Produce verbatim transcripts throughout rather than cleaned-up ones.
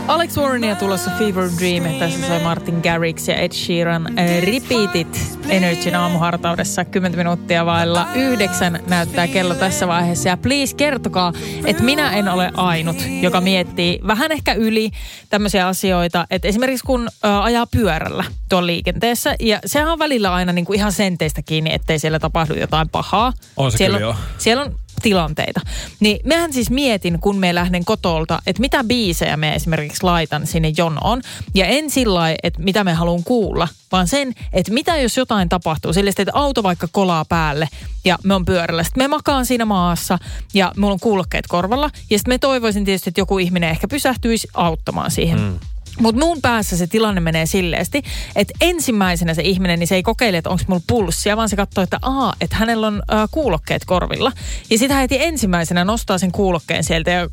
Alex Warrenia tulossa Fever Dream. Tässä soi Martin Garrix ja Ed Sheeran äh, Repeatit Energyn aamuhartaudessa. Kymmenen minuuttia vailla yhdeksän näyttää kello tässä vaiheessa. Ja please kertokaa, että minä en ole ainut, joka miettii vähän ehkä yli tämmöisiä asioita. Että esimerkiksi kun äh, ajaa pyörällä tuolla liikenteessä. Ja sehän on välillä aina niin kuin ihan senteistä kiinni, ettei siellä tapahdu jotain pahaa. On se siellä kyllä on, joo. Siellä on tilanteita. Niin mehän siis mietin, kun me lähden kotolta, että mitä biisejä me esimerkiksi laitan sinne jonoon. Ja en sillä lailla, että mitä me haluan kuulla, vaan sen, että mitä jos jotain tapahtuu. Sillä että auto vaikka kolaa päälle ja me on pyörällä. Sitten me makaan siinä maassa ja mulla on kuulokkeet korvalla. Ja sitten me toivoisin tietysti, että joku ihminen ehkä pysähtyisi auttamaan siihen. Mm. Mutta mun päässä se tilanne menee silleesti, että ensimmäisenä se ihminen, niin se ei kokeile, että onko mulla pulssia, vaan se katsoo, että aa, että hänellä on äh, kuulokkeet korvilla. Ja sitten hän heti ensimmäisenä nostaa sen kuulokkeen sieltä ja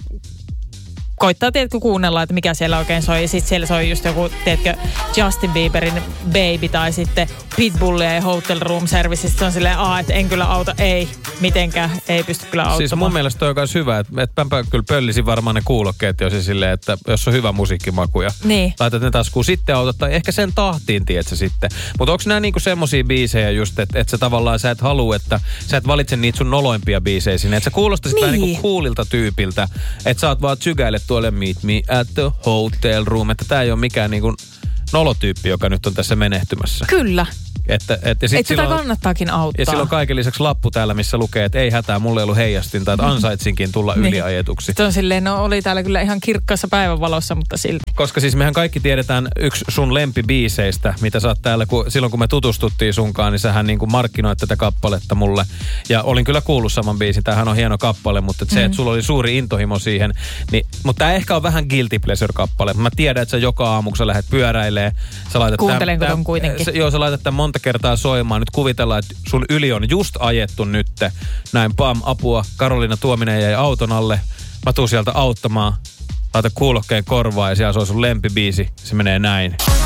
koittaa, tiedätkö, kuunnella, että mikä siellä oikein soi. Ja sitten siellä soi just joku, tiedätkö, Justin Bieberin Baby tai sitten Pitbullia ja Hotel Room Service. Sitten on silleen, aa, että en kyllä auta, ei, mitenkään, ei pysty kyllä auttamaan. Siis mun mielestä on myös hyvä, että, että mä kyllä pöllisin varmaan ne kuulokkeet jo siis silleen, että jos on hyvä musiikkimaku ja niin. laitat ne taskuun, sitten autat, tai ehkä sen tahtiin, tiedätkö sitten. Mutta onko nämä niinku semmosia biisejä just, että, että sä tavallaan sä et halua, että sä et valitse niitä sun noloimpia biisejä sinne, että sä kuulostasit niin. vähän niinku coolilta tyypiltä, että sä oot vaan tsykäille tuolle Meet Me at the Hotel Room, että tää ei ole mikään niinku nolotyyppi, joka nyt on tässä menehtymässä. Kyllä. Että, et, ja sit että sitä silloin, kannattaakin auttaa. ja silloin kaiken lisäksi lappu täällä, missä lukee, että ei hätää, mulla ei ollut heijastinta, että ansaitsinkin tulla niin. yliajetuksi. Se on silleen, no oli täällä kyllä ihan kirkkaassa päivänvalossa, mutta silti. Koska siis mehän kaikki tiedetään yksi sun lempibiiseistä, mitä sä oot täällä, kun, silloin kun me tutustuttiin sunkaan, niin sähän niin kuin markkinoit tätä kappaletta mulle. Ja olin kyllä kuullut saman biisin, tämähän on hieno kappale, mutta että se, mm-hmm. että sulla oli suuri intohimo siihen, niin, mutta tää ehkä on vähän guilty pleasure-kappale. Mä tiedän, että sä joka aamu, kun sä lähdet pyöräilee, sä laitat kuuntelenko ton kuitenkin? Se, joo, sä laitat tämän monta kertaa soimaan. Nyt kuvitellaan, että sun yli on just ajettu nytte. Näin pam, apua, Karoliina Tuominen jäi auton alle. Mä tuun sieltä auttamaan. Laita kuulokkeen korvaa ja siellä soi sun lempibiisi. Se menee näin.